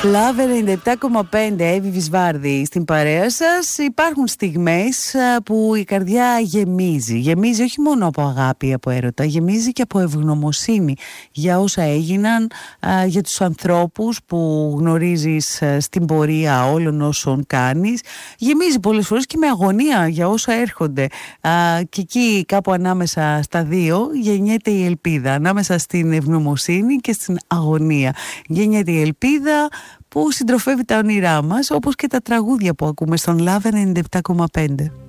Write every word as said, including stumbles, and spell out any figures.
Love ενενήντα επτά κόμμα πέντε, Εύη Βυσβάρδη στην παρέα σας. Υπάρχουν στιγμές που η καρδιά γεμίζει. Γεμίζει όχι μόνο από αγάπη, από έρωτα, γεμίζει και από ευγνωμοσύνη για όσα έγιναν, για τους ανθρώπους που γνωρίζεις στην πορεία όλων όσων κάνεις. Γεμίζει πολλές φορές και με αγωνία για όσα έρχονται. Και εκεί κάπου ανάμεσα στα δύο γεννιέται η ελπίδα. Ανάμεσα στην ευγνωμοσύνη και στην αγωνία γεννιέται η ελπίδα που συντροφεύει τα όνειρά μας, όπως και τα τραγούδια που ακούμε στον Love ενενήντα επτά κόμμα πέντε.